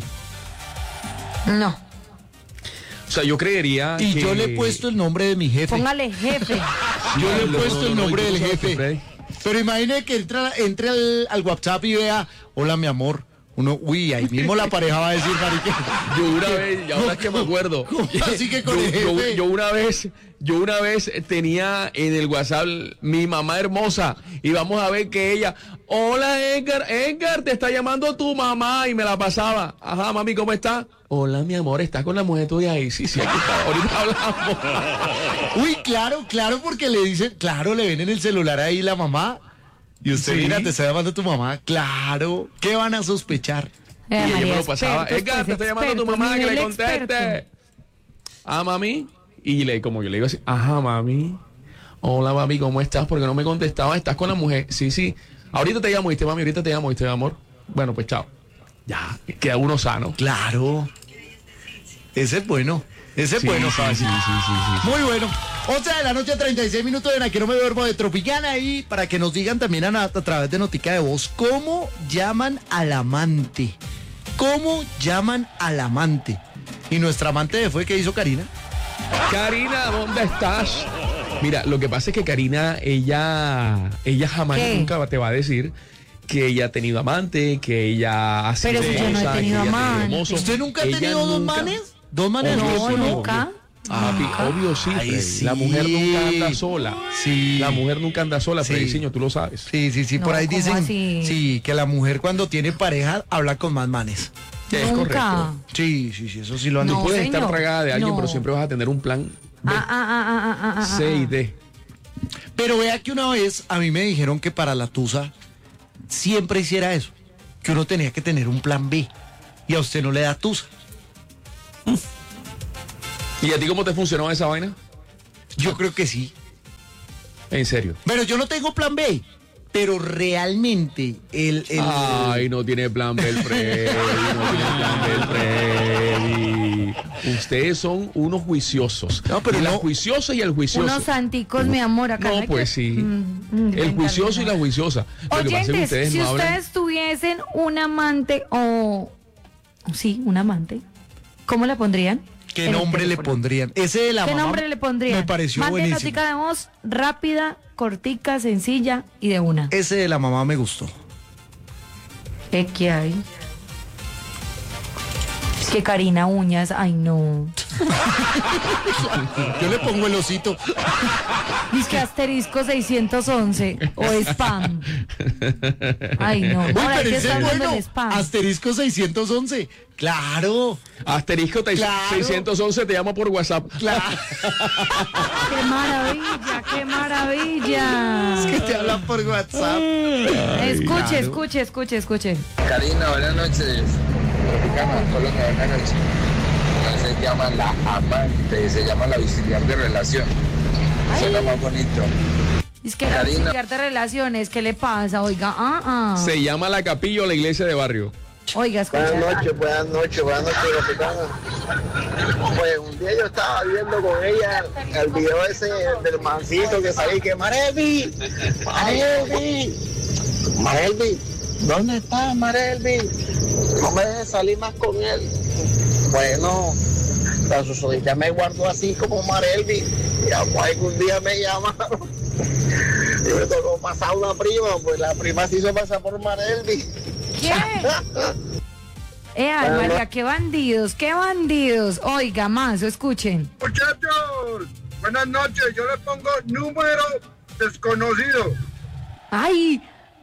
No. O sea, yo creería Y que... yo le he puesto el nombre de mi jefe. Póngale jefe. Yo le he No, puesto no, el no, nombre yo del no sé, jefe. Freddy. Pero imagine que entra, entre al, al WhatsApp y vea, hola mi amor. Uno, uy, ahí mismo la pareja va a decir, marica. Yo una vez, y ahora es que me acuerdo. ¿Cómo así que con yo, el yo- jefe? yo una vez, yo una vez tenía en el WhatsApp mi mamá hermosa y vamos a ver que ella, hola Edgar, Edgar, te está llamando tu mamá y me la pasaba. Ajá, mami, ¿cómo está? Hola, mi amor, ¿estás con la mujer tuya ahí? Sí, sí, aquí está, ahorita hablamos. Uy, claro, claro, porque le dicen, claro, le ven en el celular ahí la mamá. Y usted, Sí. mira, te está llamando tu mamá. Claro, ¿qué van a sospechar? Eh, Y ella María, me lo pasaba. expertos, Edgar, te pues, está llamando tu expertos, mamá, que le nivel conteste. experto. Ah, mami. Y le, como yo le digo así, ajá, mami. Hola, mami, ¿cómo estás? Porque no me contestabas, estás con la mujer. Sí, sí. Ahorita te llamo, ¿viste, mami? Ahorita te llamo, ¿viste, amor? Bueno, pues chao. Ya, queda uno sano. Claro. Ese es bueno. Ese es Sí, bueno, sí, caballito. sí, sí, sí, sí. Muy bueno. once de la noche, treinta y seis minutos en Aquí No Me Duermo de Tropicana. Y para que nos digan también a, a través de Notica de Voz, ¿cómo llaman al amante? ¿Cómo llaman al amante? Y nuestra amante de fue que hizo Karina. Karina, ¿dónde estás? Mira, lo que pasa es que Karina, ella, ella jamás ¿Qué? nunca te va a decir que ella ha tenido amante, que ella ha sido Pero si yo no he hermosa, que tenido ella tiene amante. hermoso. ¿Usted nunca ha Ella tenido dos nunca- manes? ¿Dos manes? Obvio, No, sí, nunca. Papi, obvio sí, Ay, Freddy. sí. La mujer nunca anda sola. Sí. La mujer nunca anda sola, Sí. Freddy, señor, tú lo sabes. Sí, sí, sí, por No, ahí ¿cómo dicen así? sí, que la mujer cuando tiene pareja habla con más manes. Es Nunca. correcto. Sí, sí, sí, eso sí lo han No, dicho. Puedes estar señor. tragada de alguien, No. pero siempre vas a tener un plan B, Ah, ah, ah, ah, ah, ah, C y ah. D. Pero vea que una vez a mí me dijeron que para la tusa siempre hiciera eso. que uno tenía que tener un plan B. Y a usted no le da tusa. ¿Y a ti cómo te funcionó esa vaina? Yo creo que sí. ¿En serio? Pero yo no tengo plan B. Pero realmente el... el... Ay, no tiene plan B el Freddy, no tiene plan B el Freddy. Ustedes son unos juiciosos. No, pero y la no. juiciosa y el juicioso. Unos santicos, mi amor, acá. No, hay pues que- sí. Mm, mm, El venga, juicioso y venga. la juiciosa. Lo que pasa es que Oyentes, ustedes si no hablan. ustedes tuviesen un amante o... Sí, un amante. ¿Cómo le pondrían? ¿Qué En el nombre le teléfono. pondrían? Ese de la ¿Qué mamá nombre le pondrían? me pareció Mande buenísimo. notica de voz rápida, cortica, sencilla y de una. Ese de la mamá me gustó. ¿Qué, qué hay? Es que Karina Uñas, ay no. Yo le pongo el osito. Dice que asterisco seiscientos once o spam. Ay no. Uy, Ahora hay pero que ese estar es viendo bueno. el spam. Asterisco seiscientos once. Claro. Asterisco te- Claro. seiscientos once te llamo por WhatsApp. Claro. ¡Qué maravilla, qué maravilla! Es que te hablan por WhatsApp. Escuche, Claro. escuche, escuche, escuche. Karina, buenas noches. Tropicana, Colombia, buenas noches. No se llama la amante, se llama la auxiliar de relación. Eso es lo más bonito. Es que la Karina. auxiliar de relaciones, ¿qué le pasa? Oiga, ah, ah. Se llama la capilla o la iglesia de barrio. Oiga, escucha. Buenas noches, buenas noches, buenas noches, Tropicana. Pues un día yo estaba viendo con ella el video ese del mancito que salí, que Marelvi, Marelvi, Marelvi, ¿dónde estás, Marelvi? No me dejes salir más con él. Bueno, la susodicha me guardó así como Marelvi, y después algún día me llamaron. Y me tocó pasar una prima, pues la prima se hizo pasar por Marelvi. ¿Qué? Eh, ay, María, qué bandidos, qué bandidos. Oiga, más, escuchen. Muchachos, buenas noches. Yo le pongo número desconocido. Ay.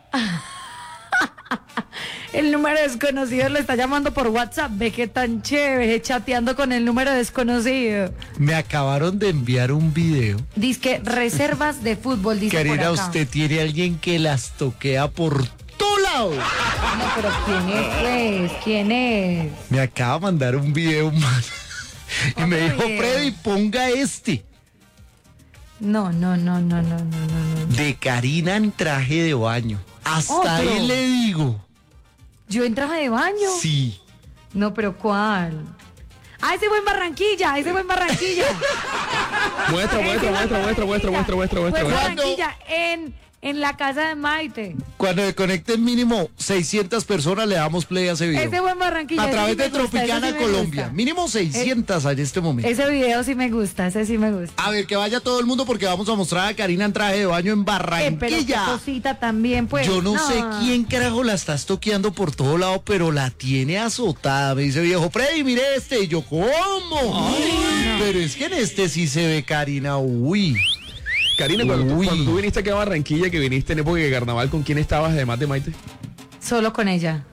El número desconocido lo está llamando por WhatsApp. Ve qué tan chévere, chateando con el número desconocido. Me acabaron de enviar un video. Dice que reservas de fútbol, dice por Karina, acá. usted tiene alguien que las toquea por todo lado. No, pero ¿quién es, pues? ¿Quién es? Me acaba de mandar un video más. Y me dijo, video. Freddy, ponga este. No, no, no, no, no, no, no, no. De Karina en traje de baño. Hasta Otro. ahí le digo. ¿Yo en traje de baño? Sí. No, pero ¿cuál? Ah, ese fue en Barranquilla, ese fue en Barranquilla. Muestra, muestra, muestra, muestra, muestra, muestra, muestra, Fue muestra. en muestra. Barranquilla, en, en la casa de Maite. Cuando se conecten mínimo seiscientas personas, le damos play a ese video. Ese fue en Barranquilla. A ese través sí me de gusta, ese Tropicana sí me Colombia. gusta. Mínimo seiscientas en este momento. Ese video sí me gusta, ese sí me gusta. A ver, que vaya todo el mundo porque vamos a mostrar a Karina en traje de baño en Eh, pero qué Barranquilla. cosita también, pues. Yo no, sé quién carajo la está estoqueando por todo lado, pero la tiene azotada. Me dice, viejo Freddy, mire este. Y yo, ¿cómo? Pero es que en este sí se ve Karina. Uy. Karina, cuando tú, Uy. cuando tú viniste aquí a Barranquilla, que viniste en época de carnaval, ¿con quién estabas además de Maite? Solo con ella.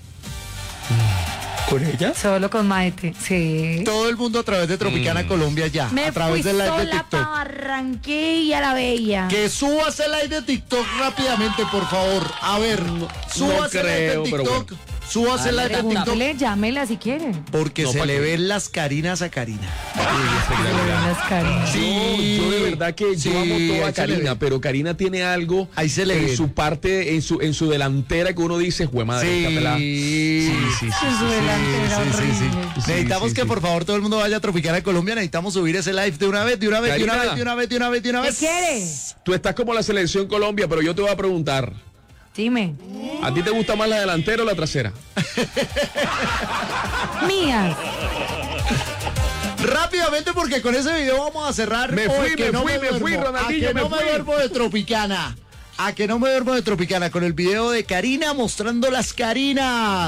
¿Con ella? Solo con Maite, sí. Todo el mundo a través de Tropicana Colombia ya. Me a través fui del live de sola TikTok. para Barranquilla la Bella. Que subas el live de TikTok rápidamente, por favor. A ver, subas el live de creo, pero TikTok. bueno. Subas el live de TikTok. Pregúntele, llámela si quiere. Porque No, se ¿pa' le qué? ven las carinas a Karina. Las cariñas. Sí. Yo, yo de verdad que Sí, yo amo todo ahí a se le Karina, ve. pero Karina tiene algo Ahí se le en ve. su parte, en su, en su delantera que uno dice, jue madre, Sí. esta pelada". Sí, sí, sí. En su delantera Sí, sí, sí. horrible. Necesitamos sí, que sí. por favor todo el mundo vaya a Tropicana Colombia. Necesitamos subir ese live de una vez, de una vez, de una Karina. vez, de una vez, de una vez, de una ¿Qué vez. quiere? Tú estás como la selección Colombia, pero yo te voy a preguntar, Dime. ¿a ti te gusta más la delantera o la trasera? Mías. Rápidamente porque con ese video vamos a cerrar. Me hoy, fui, que me no fui, me duermo. fui, Ronaldinho, A que me no me fui. duermo de Tropicana. A que no me duermo de Tropicana con el video de Karina mostrando las Karinas.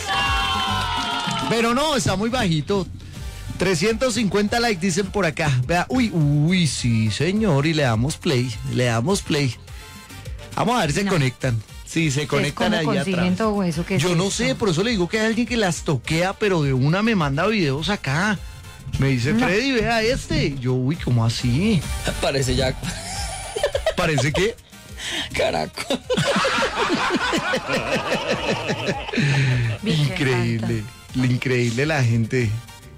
Pero no, está muy bajito. trescientos cincuenta likes dicen por acá. Vea, uy, uy, sí, señor. Y le damos play, le damos play. Vamos a ver si se No. conectan. Sí, se conectan ¿Cómo ahí consiguen atrás. todo eso? ¿Qué es Yo no eso? sé, por eso le digo que hay alguien que las toquea, pero de una me manda videos acá. Me dice, No. Freddy, vea este. Yo, uy, ¿cómo así? Parece Jack. Parece que... Caracol. Increíble, increíble la gente.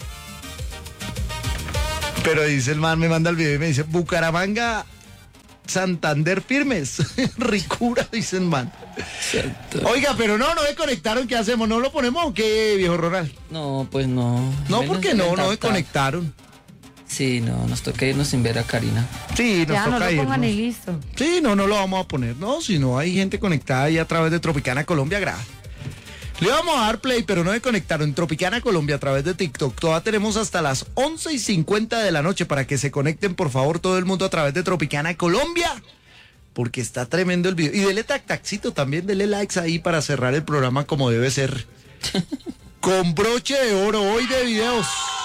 Pero dice el man, me manda el video y me dice, Bucaramanga, Santander firmes. Ricura, dice el man. Oiga, pero no, no desconectaron, ¿qué hacemos? ¿No lo ponemos o qué, viejo Ronald? No, pues no. No, Menos ¿por qué no? No tanta- desconectaron. Sí, no, nos toca irnos sin ver a Karina. Sí, nos Ya, no toca lo pongan irnos. y listo. Sí, no, no lo vamos a poner, no, si no hay gente conectada ahí a través de Tropicana Colombia, graba. Le vamos a dar play, pero no desconectaron. Tropicana Colombia a través de TikTok. Todavía tenemos hasta las once y cincuenta de la noche para que se conecten, por favor, todo el mundo a través de Tropicana Colombia. Porque está tremendo el video. Y dele tac tacito también, dele likes ahí para cerrar el programa como debe ser. Con broche de oro hoy de videos.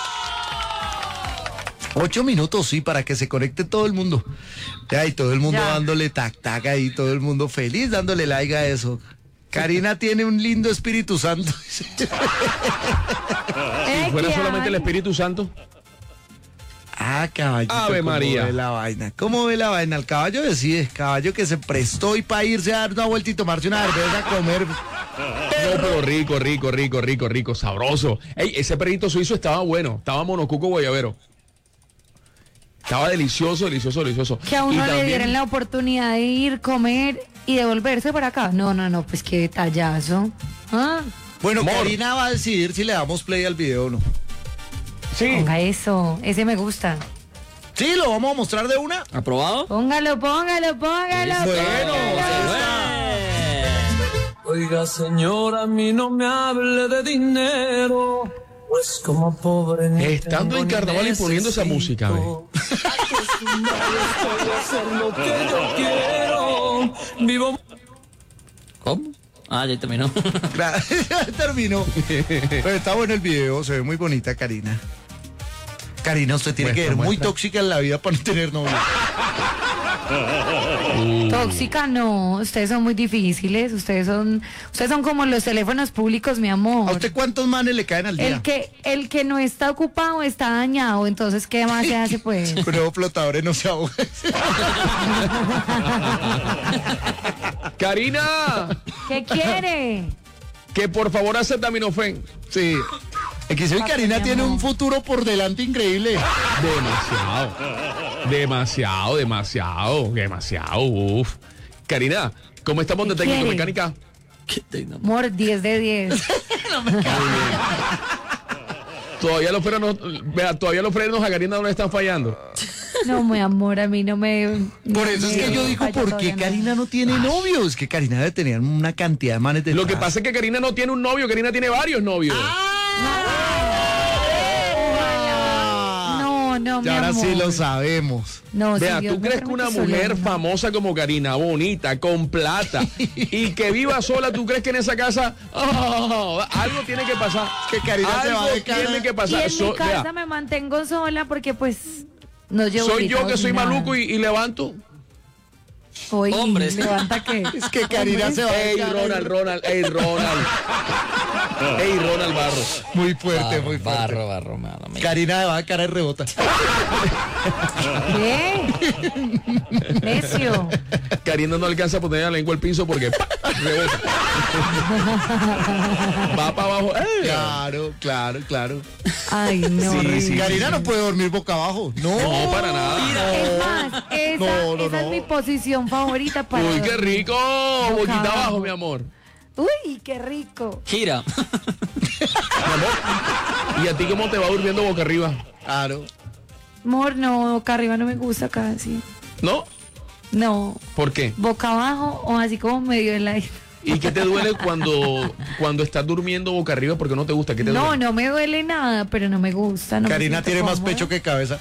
Ocho minutos, sí, para que se conecte todo el mundo. Ya, y todo el mundo Ya. dándole tac tac ahí, todo el mundo feliz dándole like a eso. Karina tiene un lindo Espíritu Santo. Si fuera solamente el Espíritu Santo. Ah, caballito. Ave ¿cómo María. ve la vaina? ¿Cómo ve la vaina? El caballo decide, caballo que se prestó y para irse a dar una vuelta y tomarse una cerveza a comer. No, pero rico, rico, rico, rico, rico, sabroso. Ey, ese perrito suizo estaba bueno, estaba monocuco guayabero. Estaba delicioso, delicioso, delicioso. Que a uno Y le también- dieran la oportunidad de ir, comer y devolverse para acá. No, no, no, pues qué detallazo. ¿Ah? Bueno, Mor. Karina va a decidir si le damos play al video o no. Sí. Ponga eso, ese me gusta. Sí, lo vamos a mostrar de una. ¿Aprobado? Póngalo, póngalo, póngalo. Bueno, Oiga, señora, a mí no me hable de dinero, pues como pobre ni Estando en tengo ni carnaval y poniendo esa música, ve. acostumbrado estoy a hacer lo que yo quiero. Vivo. ¿Cómo? Ah, ya terminó. Ya terminó. Pero está bueno el video, se ve muy bonita Karina. Karina, usted tiene Muestra, que ser muy muestra. tóxica en la vida para no tener novio. Tóxica no, ustedes son muy difíciles, ustedes son, ustedes son como los teléfonos públicos, mi amor. ¿A usted cuántos manes le caen al día? El que, el que no está ocupado está dañado, entonces ¿qué más se hace pues? Con esos flotadores no se ahoga. Karina, ¿Qué quiere? que por favor acetaminofén. Sí. Es que soy Papi, Karina mi tiene amor. un futuro por delante increíble. Demasiado. Demasiado, demasiado, demasiado. Uf. Karina, ¿cómo estamos de ¿Qué técnico quiere? mecánica? Amor, diez de diez. Todavía los frenos, vea, todavía los frenos a Karina no le están fallando. No, mi amor, a mí no me... Por no eso es me que yo digo, falla ¿por todavía qué nada. Karina no tiene novio? Es que Karina debe tener una cantidad de manes de Lo que pasa es que Karina no tiene un novio, Karina tiene varios novios. No, no, mi Y ahora amor. sí lo sabemos. No, Vea, si Dios ¿tú me crees que permite, una solo mujer una. famosa como Karina, bonita, con plata, y que viva sola, ¿tú crees que en esa casa oh, algo tiene que pasar? Que Karina se algo va de cara. tiene que Y pasar. en So- mi casa vea, me mantengo sola porque pues no llevo soy yo que gritados soy ni nada. maluco y, y levanto. Oye, Hombres. levanta que Es que Karina se va de Ey, cara. Ronald, Ronald, ey, Ronald. Ey, Ronald Barro. Muy fuerte, muy fuerte. Barro, barro, mano. me- Karina se va de cara y rebota. ¿Qué? Necio. Karina no alcanza a poner la lengua al piso porque ¡pa! rebota. Va para abajo. ¡Ey! Claro, claro, claro. Ay, no. Sí, horrible. sí. Karina no puede dormir boca abajo. No, No, para nada. Es más, esa, No, no, esa no. es mi posición favorita para Uy, qué dormir. rico. Boquita abajo. abajo, mi amor. Uy, qué rico. Gira. Mi amor. ¿Y a ti cómo te va durmiendo boca arriba? Claro. Amor, no, boca arriba no me gusta casi. ¿No? No, ¿Por qué? boca abajo o así como medio en la... ¿Y qué te duele cuando, cuando estás durmiendo boca arriba? Porque no te gusta. ¿Qué te No, duele? no me duele nada, pero no me gusta. No me Karina siento tiene más cómoda. pecho que cabeza.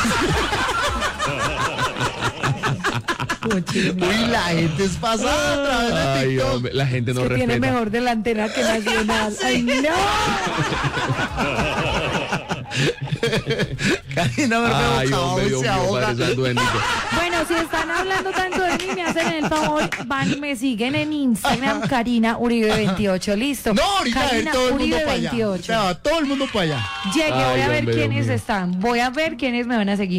Uy, la gente es pasada a través de Ay, TikTok. hombre, la gente no que tiene respeta. mejor delantera que nacional. ¡Ay, no! Karina duerme Ay, boca abajo hombre, y Dios se mío, ahoga. Padre Santo bendito. Bueno, si están hablando tanto de mí, me hacen el favor, van y me siguen en Instagram, Karina Uribe veintiocho, listo. No, ahorita va a ir Karina todo el mundo Uribe para allá. veintiocho. Ahorita va todo el mundo para allá. Llegue, voy Ay, a ver hombre, Dios quiénes mío. están, voy a ver quiénes me van a seguir.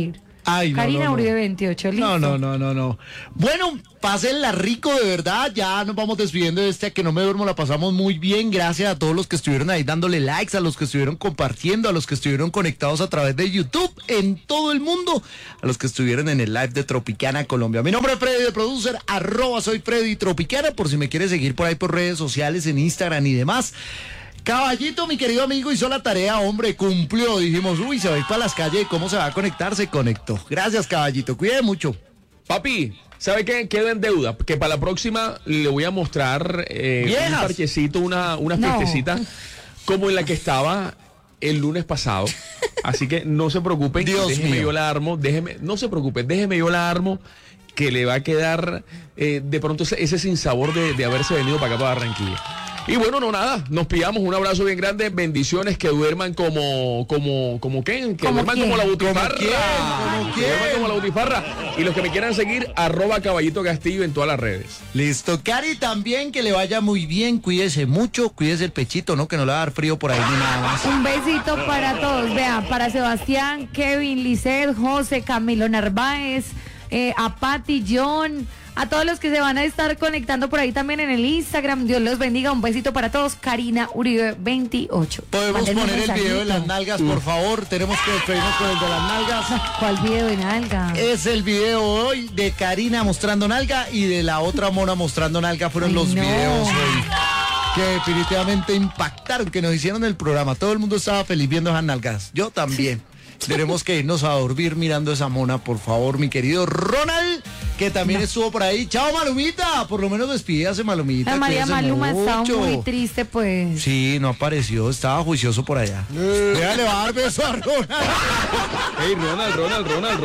Ay, no, Karina no, no. Uribe veintiocho, listo. No, no, no, no, no. Bueno, pásenla rico de verdad. Ya nos vamos despidiendo de este A Que No Me Duermo. La pasamos muy bien. Gracias a todos los que estuvieron ahí dándole likes, a los que estuvieron compartiendo, a los que estuvieron conectados a través de YouTube en todo el mundo, a los que estuvieron en el live de Tropicana Colombia. Mi nombre es Freddy, de producer, arroba soy Freddy Tropicana, por si me quieres seguir por ahí por redes sociales, en Instagram y demás. Caballito, mi querido amigo, hizo la tarea, hombre, cumplió. Dijimos, uy, se va a ir para las calles, ¿cómo se va a conectar? Se conectó. Gracias, caballito, cuide mucho. Papi, ¿sabe qué? Queda en deuda, que para la próxima le voy a mostrar eh, un parchecito, una, una No. fiestecita, como en la que estaba el lunes pasado. Así que no se preocupen, Dios déjeme mío. yo la armo, déjeme, no se preocupen, déjeme yo la armo, que le va a quedar eh, de pronto ese, ese sinsabor de, de haberse venido para acá, para Barranquilla. Y bueno, no nada, nos pillamos, un abrazo bien grande, bendiciones, que duerman como, como, como qué, que ¿Como duerman quién? como la butifarra. ¿Como quién? ¿Como Que quién? duerman como la butifarra. Y los que me quieran seguir, arroba Caballito Castillo en todas las redes. Listo, Cari, también que le vaya muy bien, cuídese mucho, cuídese el pechito, ¿no? Que no le va a dar frío por ahí ni nada más. Un besito para todos, vean, para Sebastián, Kevin, Lisset, José, Camilo Narváez, eh, a Pati, John, a todos los que se van a estar conectando por ahí también en el Instagram. Dios los bendiga, un besito para todos. Karina Uribe veintiocho. Podemos Mándenme un poner el video de mensajito. las nalgas, por favor. Tenemos que despedirnos con el de las nalgas. ¿Cuál video de nalga? Es el video hoy de Karina mostrando nalga y de la otra mona mostrando nalga. Fueron Ay, los no. videos hoy que definitivamente impactaron, que nos hicieron el programa. Todo el mundo estaba feliz viendo esas nalgas. Yo también. Tenemos que irnos a dormir mirando esa mona, por favor, mi querido Ronald, que también estuvo por ahí. Chao, Malumita. Por lo menos despídase, Malumita. La María cuídese Maluma estaba mucho. muy triste, pues. Sí, no apareció, estaba juicioso por allá. Vea, le va a dar beso a Ronald. Hey, Ronald, Ronald, Ronald,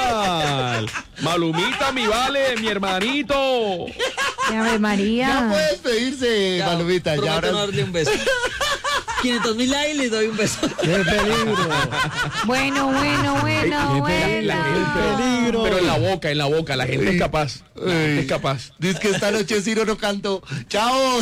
Ronald. Malumita, mi vale, mi hermanito. Ave María. Ya puede despedirse, Malumita. Ya Prometo ahora... no darle un beso. quinientos mil likes y les doy un beso. ¡Qué peligro! Bueno, bueno, bueno, bueno. peligro! Pero en la boca, en la boca, la gente es capaz. La gente es capaz. Dice que esta noche Ciro no canto. ¡Chao!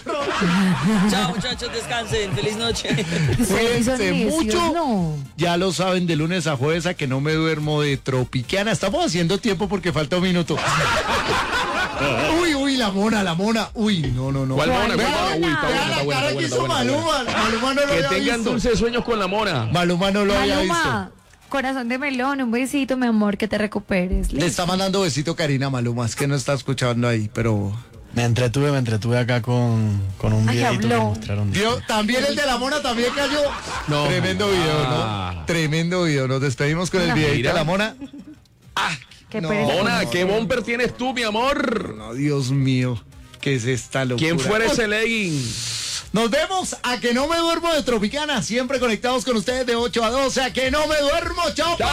Chao, muchachos, descansen. Feliz noche. Cuídense necios, mucho. no. Ya lo saben, de lunes a jueves, A Que No Me Duermo de Tropicana. Estamos haciendo tiempo porque falta un minuto. Uy, uy, la mona, la mona. Uy, no, no, no. ¿Cuál mona? ¿Cuál Vea, mona? Uy, está vea buena, la está buena, cara está que buena, hizo está buena, está Maluma. Maluma no lo Que había tengan visto. dulces sueños con la mona. Maluma no lo había visto. Maluma, corazón de melón, un besito, mi amor, que te recuperes. Le está mandando besito Karina Maluma. Es que no está escuchando ahí, pero... Me entretuve, me entretuve acá con, con un Ay, videito que habló. mostraron. Dio- también el de la mona también cayó. No. Tremendo video, ¿no? Tremendo video. Nos despedimos con el No. videito Mira. de la mona. Qué No. pereza. Mona, ¿qué bumper tienes tú, mi amor? No, Dios mío. ¿Qué es esta locura? ¿Quién fuera ese legging? Nos vemos A Que No Me Duermo de Tropicana. Siempre conectados con ustedes de ocho a doce. A Que No Me Duermo. Chao. Chao.